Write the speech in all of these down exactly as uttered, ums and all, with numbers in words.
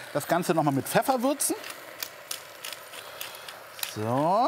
das Ganze noch mal mit Pfeffer würzen. So.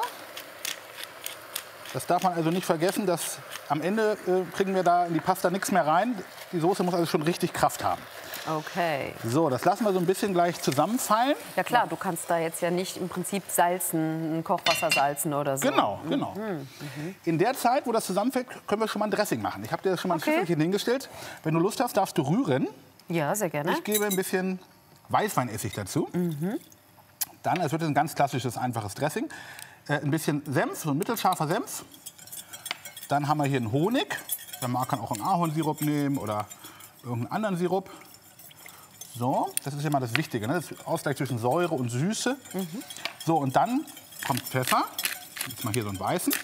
Das darf man also nicht vergessen, dass am Ende äh, kriegen wir da in die Pasta nichts mehr rein. Die Soße muss also schon richtig Kraft haben. Okay. So, das lassen wir so ein bisschen gleich zusammenfallen. Ja klar, du kannst da jetzt ja nicht im Prinzip salzen, ein Kochwasser salzen oder so. Genau, genau. Mhm. Mhm. In der Zeit, wo das zusammenfällt, können wir schon mal ein Dressing machen. Ich habe dir schon mal ein Okay. Schüsselchen hingestellt. Wenn du Lust hast, darfst du rühren. Ja, sehr gerne. Ich gebe ein bisschen Weißweinessig dazu. Mhm. Dann, es wird ein ganz klassisches, einfaches Dressing. Äh, ein bisschen Senf, so ein mittelscharfer Senf. Dann haben wir hier einen Honig. Wer mag, kann auch einen Ahornsirup nehmen oder irgendeinen anderen Sirup. So, das ist immer das Wichtige, ne? Das Ausgleich zwischen Säure und Süße. Mhm. So, und dann kommt Pfeffer. Jetzt mal hier so einen weißen.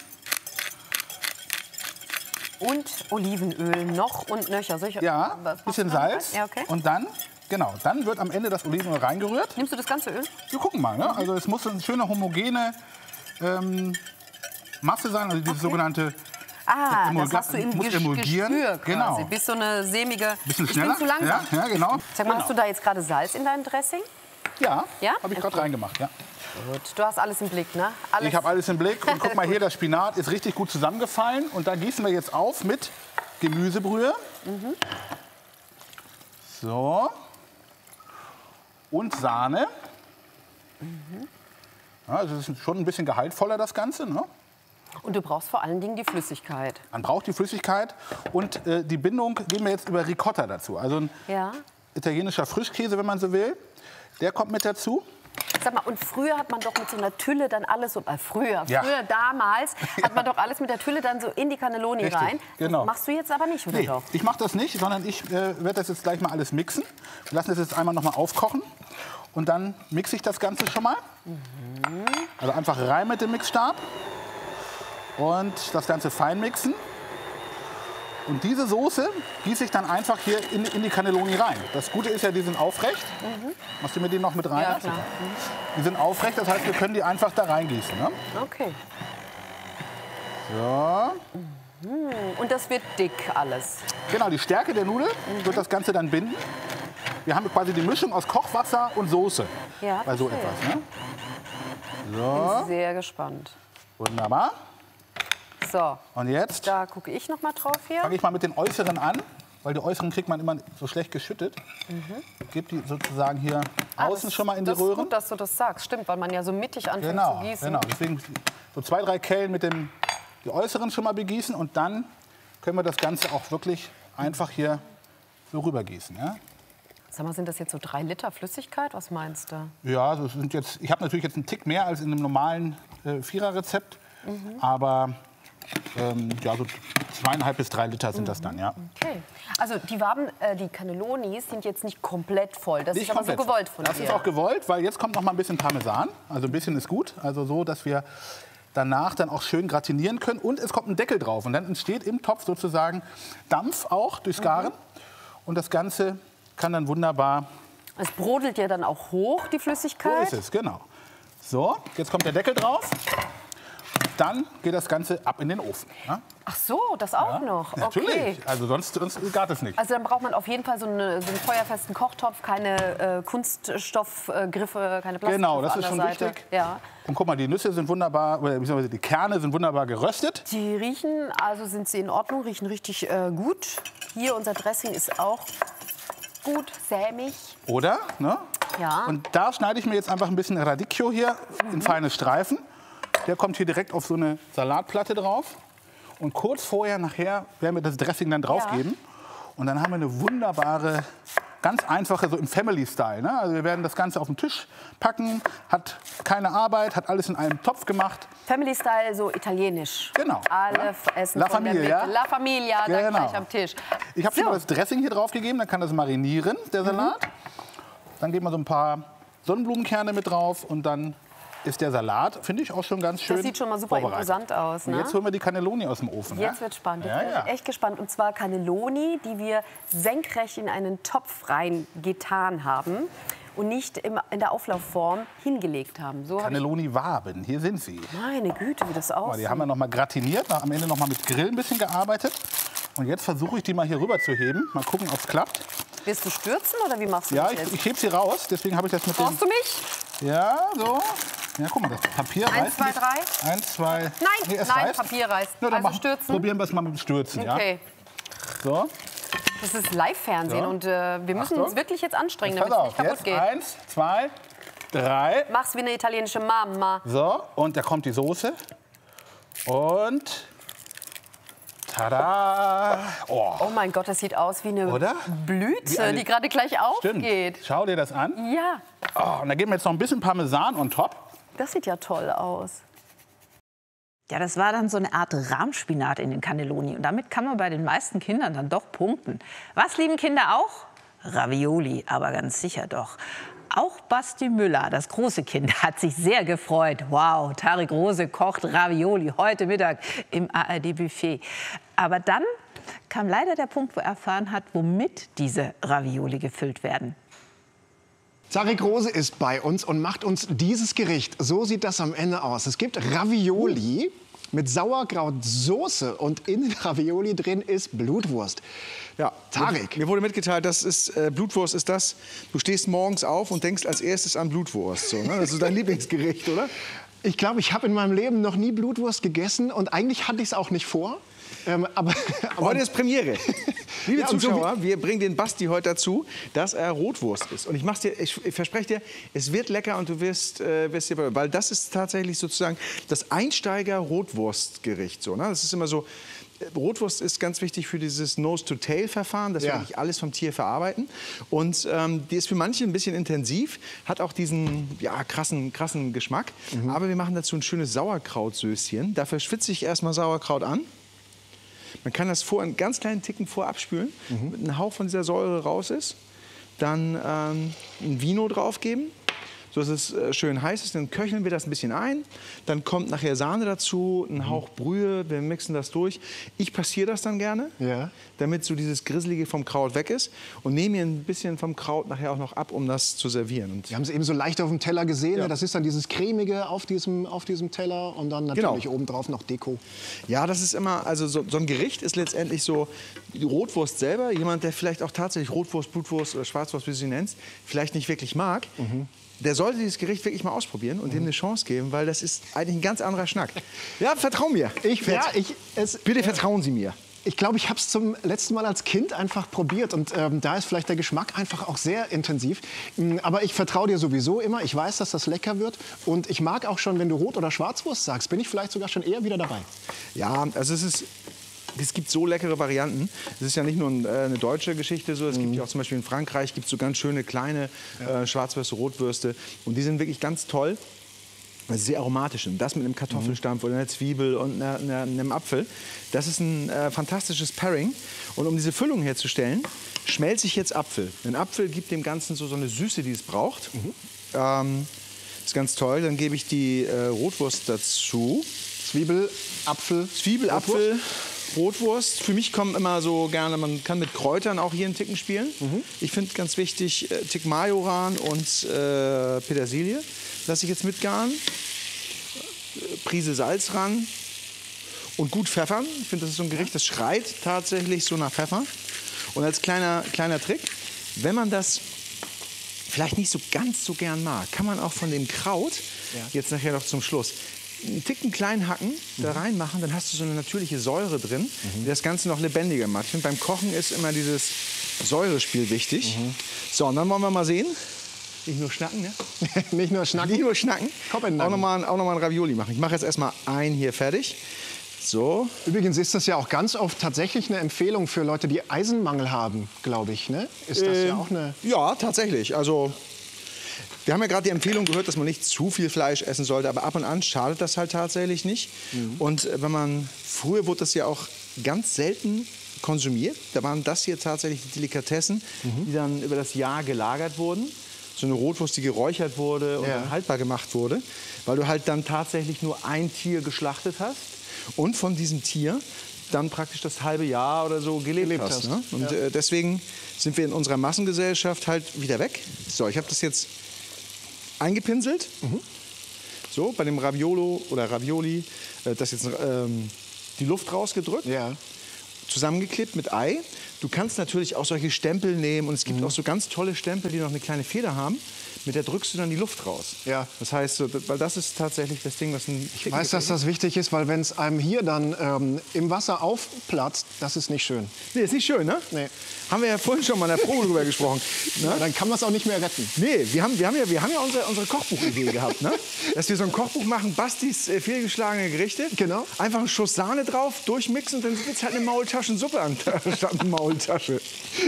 Und Olivenöl noch und nöcher. Soll ich, Ja, was ein machst bisschen du da? Salz. Ja, okay. Und dann, genau, dann wird am Ende das Olivenöl reingerührt. Nimmst du das ganze Öl? Wir gucken mal, ne? Also es muss eine schöne homogene ähm, Masse sein, also dieses Okay. sogenannte Ah, Emulga- das hast du im muss Ges emulgieren. Gespür quasi. Genau. Bist so eine sämige... Bisschen Ich schneller. bin zu langsam. Ja, ja, genau. Sag mal, genau. hast du da jetzt gerade Salz in deinem Dressing? Ja, Ja? habe ich gerade Okay. reingemacht. Ja. Gut. Du hast alles im Blick, ne? Alles. Ich habe alles im Blick. Und guck mal hier, der Spinat ist richtig gut zusammengefallen. Und da gießen wir jetzt auf mit Gemüsebrühe. Mhm. So. Und Sahne. Mhm. Ja, also das ist schon ein bisschen gehaltvoller, das Ganze. Ne? Und du brauchst vor allen Dingen die Flüssigkeit. Man braucht die Flüssigkeit. Und äh, die Bindung geben wir jetzt über Ricotta dazu. Also ein Ja. italienischer Frischkäse, wenn man so will. Der kommt mit dazu. Sag mal, und früher hat man doch mit so einer Tülle dann alles so, äh, früher, Ja. früher damals hat man doch alles mit der Tülle dann so in die Cannelloni Richtig, rein. genau. Das machst du jetzt aber nicht, oder Nee, doch? ich mache das nicht, sondern ich äh, werde das jetzt gleich mal alles mixen. Wir lassen das jetzt einmal noch mal aufkochen. Und dann mixe ich das Ganze schon mal. Mhm. Also einfach rein mit dem Mixstab. Und das Ganze fein mixen. Und diese Soße gieße ich dann einfach hier in, in die Cannelloni rein. Das Gute ist ja, die sind aufrecht. Mhm. Machst du mir die noch mit rein? Ja, klar. Die sind aufrecht, das heißt, wir können die einfach da reingießen. Ne? Okay. So. Und das wird dick alles. Genau, die Stärke der Nudel Mhm. wird das Ganze dann binden. Wir haben quasi die Mischung aus Kochwasser und Soße Ja, bei so verstehe. etwas. Ne? Bin So, sehr gespannt. wunderbar. So, Und jetzt da gucke ich noch mal drauf hier. fange ich mal mit den Äußeren an, weil die Äußeren kriegt man immer so schlecht geschüttet. Gebe die sozusagen hier Mhm. Ah, außen das- schon mal in die das ist Röhren. gut, dass du das sagst. Stimmt, weil man ja so mittig anfängt Genau, zu gießen. genau. Deswegen so zwei, drei Kellen mit dem die Äußeren schon mal begießen und dann können wir das Ganze auch wirklich einfach hier so rübergießen. Ja? Sag mal, sind das jetzt so drei Liter Flüssigkeit? Was meinst du? Ja, das sind jetzt, ich habe natürlich jetzt einen Tick mehr als in einem normalen äh, Vierer-Rezept, Mhm. aber ähm, ja, so zweieinhalb bis drei Liter sind das dann, ja. Okay. Also die Waben, äh, die Cannellonis sind jetzt nicht komplett voll. Das Nicht ist aber so komplett. gewollt von Das dir. ist auch gewollt, weil jetzt kommt noch mal ein bisschen Parmesan. Also ein bisschen ist gut, also so, dass wir danach dann auch schön gratinieren können. Und es kommt ein Deckel drauf und dann entsteht im Topf sozusagen Dampf auch durchs Garen. Und das Ganze kann dann wunderbar, Es brodelt ja dann auch hoch, die so Flüssigkeit. ist es, genau. So, jetzt kommt der Deckel drauf. Dann geht das Ganze ab in den Ofen. Ja? Ach so, das auch noch. Natürlich, Okay. also sonst, sonst geht es nicht. Also dann braucht man auf jeden Fall so, eine, so einen feuerfesten Kochtopf, keine äh, Kunststoffgriffe, keine Plastik. Genau, das an ist der schon Seite. wichtig. Ja. Und guck mal, die Nüsse sind wunderbar, oder beziehungsweise die Kerne sind wunderbar geröstet. Die riechen, also sind sie in Ordnung, riechen richtig äh, gut. Hier unser Dressing ist auch gut, sämig. Oder? Ne? Ja. Und da schneide ich mir jetzt einfach ein bisschen Radicchio hier in feine Streifen. Der kommt hier direkt auf so eine Salatplatte drauf. Und kurz vorher, nachher, werden wir das Dressing dann draufgeben. Und dann haben wir eine wunderbare, ganz einfache, so im Family-Style. Ne? Also wir werden das Ganze auf den Tisch packen, hat keine Arbeit, hat alles in einem Topf gemacht. Family Style, so italienisch. Genau. Alle Ja. essen La von der Familia. Mitte. La Familia, dann Genau. gleich am Tisch. Ich habe So. schon mal das Dressing hier drauf gegeben, dann kann das marinieren, der Salat. Dann geben wir so ein paar Sonnenblumenkerne mit drauf und dann ist der Salat, finde ich, auch schon ganz schön Das sieht schon mal super vorbereitet. imposant aus. Und Ne? jetzt holen wir die Cannelloni aus dem Ofen. Jetzt ja? wird spannend. Jetzt Ja, bin ja. ich echt gespannt. Und zwar Cannelloni, die wir senkrecht in einen Topf reingetan haben und nicht im, in der Auflaufform hingelegt haben. So hab Cannelloni-Waben, hier sind sie. ich, meine Güte, wie das Guck mal, aussieht. die haben wir noch mal gratiniert, am Ende noch mal mit Grill ein bisschen gearbeitet. Und jetzt versuche ich die mal hier rüber zu heben. Mal gucken, ob es klappt. Wirst du stürzen oder wie machst du Ja, das ich, jetzt? ich heb sie raus, deswegen habe ich das mit dem... Brauchst du mich? Ja, so. Ja, guck mal, das Papier reißt Eins, zwei, nicht. drei. Eins, zwei... Nein, Nee, es nein, reißt. Papier reißt. Na, dann Also machen- stürzen. Probieren wir es mal mit dem Stürzen, ja? Okay. So. Das ist Live-Fernsehen So. und äh, wir müssen Achtung. uns wirklich jetzt anstrengen, Pass damit es auf, nicht kaputt jetzt geht. eins, zwei, drei. Mach's wie eine italienische Mama. So, und da kommt die Soße. Und... Tada! Oh, Oh mein Gott, das sieht aus wie eine Oder? Blüte, Wie eine- die gerade gleich stimmt. aufgeht. Schau dir das an. Ja, Oh, und da geben wir jetzt noch ein bisschen Parmesan on top. das sieht ja toll aus. Ja, das war dann so eine Art Rahmspinat in den Cannelloni. Und damit kann man bei den meisten Kindern dann doch punkten. Was lieben Kinder auch? Ravioli, aber ganz sicher doch. Auch Basti Müller, das große Kind, hat sich sehr gefreut. Wow, Tarek Rose kocht Ravioli heute Mittag im A R D-Buffet. Aber dann kam leider der Punkt, wo er erfahren hat, womit diese Ravioli gefüllt werden. Tarek Rose ist bei uns und macht uns dieses Gericht. So sieht das am Ende aus. Es gibt Ravioli mit Sauerkrautsoße und in den Ravioli drin ist Blutwurst. Ja, Tarek. Mir wurde mitgeteilt, das ist, äh, Blutwurst ist das, du stehst morgens auf und denkst als erstes an Blutwurst. So, ne? Das ist dein Lieblingsgericht, oder? Ich glaube, ich habe in meinem Leben noch nie Blutwurst gegessen und eigentlich hatte ich es auch nicht vor. Ähm, aber, aber Heute ist Premiere. Liebe Ja, und so Zuschauer, wir bringen den Basti heute dazu, dass er Rotwurst ist. Und ich, mach's dir, ich, ich verspreche dir, es wird lecker und du wirst, äh, wirst dir, weil das ist tatsächlich sozusagen das Einsteiger-Rotwurstgericht. So, ne? Das ist immer so. Rotwurst ist ganz wichtig für dieses Nose-to-Tail-Verfahren, dass Ja. wir wirklich alles vom Tier verarbeiten. Und ähm, die ist für manche ein bisschen intensiv, hat auch diesen ja, krassen, krassen Geschmack. Mhm. Aber wir machen dazu ein schönes Sauerkrautsöschen. Dafür schwitze ich erstmal Sauerkraut an. Man kann das vor einen ganz kleinen Ticken vorabspülen, Mhm. damit ein Hauch von dieser Säure raus ist. Dann ähm, ein Vino draufgeben, so dass es äh, schön heiß ist. Dann köcheln wir das ein bisschen ein. Dann kommt nachher Sahne dazu, ein Mhm. Hauch Brühe. Wir mixen das durch. Ich passiere das dann gerne, Ja. damit so dieses Grisslige vom Kraut weg ist. Und nehme mir ein bisschen vom Kraut nachher auch noch ab, um das zu servieren. Und wir haben es eben so leicht auf dem Teller gesehen. Ja. Ne? Das ist dann dieses cremige auf diesem, auf diesem Teller und dann natürlich Genau. obendrauf noch Deko. Ja, das ist immer, also so, so ein Gericht ist letztendlich so die Rotwurst selber. Jemand, der vielleicht auch tatsächlich Rotwurst, Blutwurst oder Schwarzwurst, wie du sie nennst, vielleicht nicht wirklich mag, der sollte dieses Gericht wirklich mal ausprobieren und dem eine Chance geben, weil das ist eigentlich ein ganz anderer Schnack. Ja, vertrau mir. Ich, ja, ich, es, Bitte vertrauen Sie mir. Ich glaube, ich habe es zum letzten Mal als Kind einfach probiert und ähm, da ist vielleicht der Geschmack einfach auch sehr intensiv. Mm, Aber ich vertraue dir sowieso immer. Ich weiß, dass das lecker wird und ich mag auch schon, wenn du Rot- oder Schwarzwurst sagst, bin ich vielleicht sogar schon eher wieder dabei. Ja, also es ist. Es gibt so leckere Varianten. Es ist ja nicht nur ein, äh, eine deutsche Geschichte so. Es gibt ja auch zum Beispiel in Frankreich gibt so ganz schöne kleine äh, Schwarzwürste, Rotwürste. Und die sind wirklich ganz toll. Also sehr aromatisch. Und das mit einem Kartoffelstampf oder einer Zwiebel und einer, einer, einem Apfel. Das ist ein äh, fantastisches Pairing. Und um diese Füllung herzustellen, schmelze ich jetzt Apfel. Ein Apfel gibt dem Ganzen so, so eine Süße, die es braucht. Ähm, ist ganz toll. Dann gebe ich die äh, Rotwurst dazu. Zwiebel, Apfel, Zwiebel, Rotwurst. Apfel, Rotwurst. Für mich kommen immer so gerne, man kann mit Kräutern auch hier einen Ticken spielen. Ich finde ganz wichtig, äh, Tick Majoran und äh, Petersilie. Lasse ich jetzt mitgaren. Äh, Prise Salz ran. Und gut pfeffern. Ich finde, das ist so ein Gericht, das schreit tatsächlich so nach Pfeffer. Und als kleiner, kleiner Trick, wenn man das vielleicht nicht so ganz so gern mag, kann man auch von dem Kraut, jetzt nachher noch zum Schluss, einen Ticken kleinen Hacken da reinmachen, dann hast du so eine natürliche Säure drin, die das Ganze noch lebendiger macht. Ich finde, beim Kochen ist immer dieses Säurespiel wichtig. So, und dann wollen wir mal sehen. Nicht nur schnacken, ne? Nicht nur schnacken. Nicht nur schnacken. Kopf in den Auch Nacken. nochmal auch noch mal ein Ravioli machen. Ich mache jetzt erstmal ein hier fertig. So. Übrigens ist das ja auch ganz oft tatsächlich eine Empfehlung für Leute, die Eisenmangel haben, glaube ich. Ne? Ist das ja auch eine... Ja, tatsächlich. Also, wir haben ja gerade die Empfehlung gehört, dass man nicht zu viel Fleisch essen sollte, aber ab und an schadet das halt tatsächlich nicht. Und äh, wenn man, früher wurde das ja auch ganz selten konsumiert. Da waren das hier tatsächlich die Delikatessen, die dann über das Jahr gelagert wurden. So eine Rotwurst, die geräuchert wurde und Ja. dann haltbar gemacht wurde, weil du halt dann tatsächlich nur ein Tier geschlachtet hast und von diesem Tier dann praktisch das halbe Jahr oder so gelebt, Gelebt hast. hast. Ne? Und Ja. äh, deswegen sind wir in unserer Massengesellschaft halt wieder weg. So, ich habe das jetzt eingepinselt. So, bei dem Raviolo oder Ravioli, äh, das jetzt ähm, die Luft rausgedrückt. Ja. zusammengeklebt mit Ei. Du kannst natürlich auch solche Stempel nehmen und es gibt mhm. auch so ganz tolle Stempel, die noch eine kleine Feder haben. Mit der drückst du dann die Luft raus. Ja. Das heißt, so, weil das ist tatsächlich das Ding, was ein... Ich weiß, dass das wichtig ist, weil wenn es einem hier dann ähm, im Wasser aufplatzt, das ist nicht schön. Nee, ist nicht schön, ne? Nee. Haben wir ja vorhin schon mal in der Probe drüber gesprochen. Ne? Ja, dann kann man es auch nicht mehr retten. Nee, wir haben, wir haben ja, wir haben ja unsere, unsere Kochbuchidee gehabt, ne? Dass wir so ein Kochbuch machen, Bastis äh, fehlgeschlagene Gerichte. Genau. Einfach einen Schuss Sahne drauf, durchmixen, dann gibt es halt eine Maultaschensuppe anstatt eine Maultasche.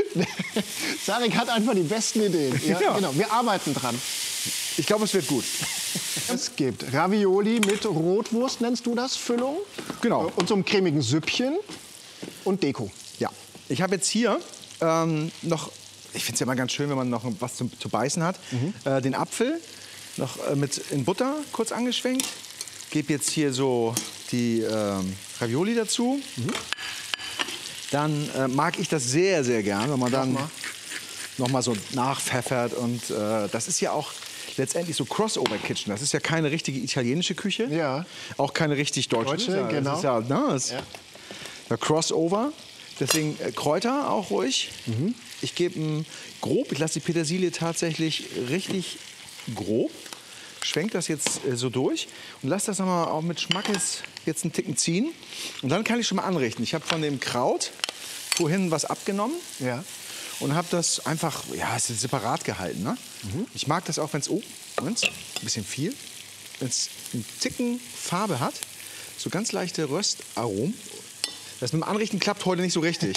Sarek hat einfach die besten Ideen. Ja, Ja. Genau, wir arbeiten dran. Ich glaube, es wird gut. Es gibt Ravioli mit Rotwurst, nennst du das, Füllung. Genau. Und so einem cremigen Süppchen und Deko. Ja. Ich habe jetzt hier ähm, noch, ich finde es ja immer ganz schön, wenn man noch was zu, zu beißen hat, mhm. äh, den Apfel noch äh, mit in Butter kurz angeschwenkt. Gebe jetzt hier so die ähm, Ravioli dazu. Mhm. Dann äh, mag ich das sehr, sehr gern, wenn man dann noch mal, noch mal so nachpfeffert. Und äh, das ist ja auch letztendlich so Crossover-Kitchen. Das ist ja keine richtige italienische Küche. Ja. Auch keine richtig deutsche. Deutsche, ja, genau. Das ist ja, ne, das Ja. ja Crossover. Deswegen äh, Kräuter auch ruhig. Mhm. Ich gebe grob, ich lasse die Petersilie tatsächlich richtig grob. Schwenk das jetzt äh, so durch und lasse das nochmal auch mit Schmackes jetzt einen Ticken ziehen. Und dann kann ich schon mal anrichten. Ich habe von dem Kraut vorhin was abgenommen. Ja. Und habe das einfach, ja, es ist separat gehalten. Ne? Mhm. Ich mag das auch, wenn es, oh, Moment, ein bisschen viel, wenn es einen Ticken Farbe hat, so ganz leichte Röstaromen. Das mit dem Anrichten klappt heute nicht so richtig.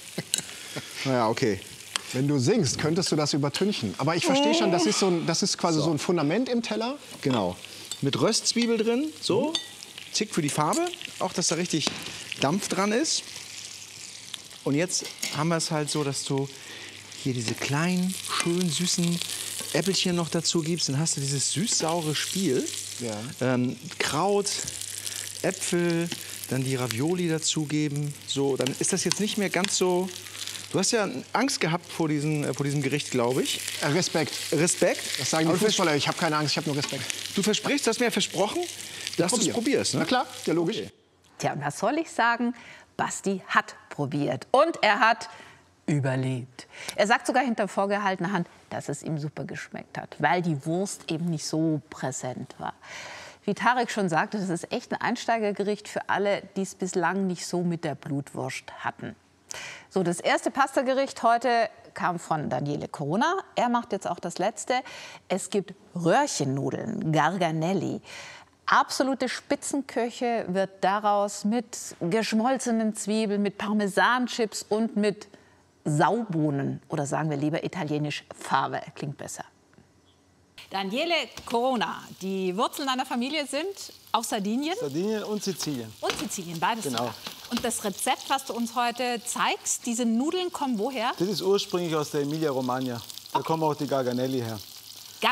Naja, okay. Wenn du singst, könntest du das übertünchen. Aber ich verstehe schon, das ist, so ein, das ist quasi so. so ein Fundament im Teller. Genau. Mit Röstzwiebel drin, so. Mhm. Tick für die Farbe, auch dass da richtig Dampf dran ist. Und jetzt haben wir es halt so, dass du hier diese kleinen, schön süßen Äpfelchen noch dazu gibst. Dann hast du dieses süß-saure Spiel. Ja. Ähm, Kraut, Äpfel, dann die Ravioli dazugeben. So, dann ist das jetzt nicht mehr ganz so... Du hast ja Angst gehabt vor, diesen, äh, vor diesem Gericht, glaube ich. Äh, Respekt. Respekt? Das sagen die Aber du Fußballer. Ich habe keine Angst, ich habe nur Respekt. Du versprichst, du hast mir ja versprochen, dass du es probierst. Ne? Na klar, ja logisch. Okay. Tja, und was soll ich sagen? Basti hat probiert und er hat überlebt. Er sagt sogar hinter vorgehaltener Hand, dass es ihm super geschmeckt hat, weil die Wurst eben nicht so präsent war. Wie Tarek schon sagte, das ist echt ein Einsteigergericht für alle, die es bislang nicht so mit der Blutwurst hatten. So, das erste Pastagericht heute kam von Daniele Corona. Er macht jetzt auch das letzte. Es gibt Röhrchennudeln, Garganelli. Absolute Spitzenköche wird daraus mit geschmolzenen Zwiebeln, mit Parmesanchips und mit Saubohnen. Oder sagen wir lieber italienisch Fave, klingt besser. Daniele Corona, die Wurzeln deiner Familie sind aus Sardinien? Sardinien und Sizilien. Und Sizilien, beides Genau. sogar. Und das Rezept, was du uns heute zeigst, diese Nudeln kommen woher? Das ist ursprünglich aus der Emilia-Romagna. Da kommen auch die Garganelli her.